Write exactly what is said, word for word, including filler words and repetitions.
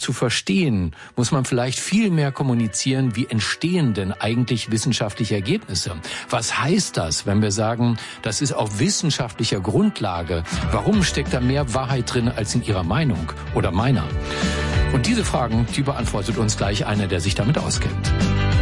zu verstehen, muss man vielleicht viel mehr kommunizieren, wie entstehen denn eigentlich wissenschaftliche Ergebnisse? Was heißt das, wenn wir sagen, das ist auf wissenschaftlicher Grundlage? Warum steckt da mehr Wahrheit drin als in Ihrer Meinung oder meiner? Und diese Fragen, die beantwortet uns gleich einer, der sich damit auskennt.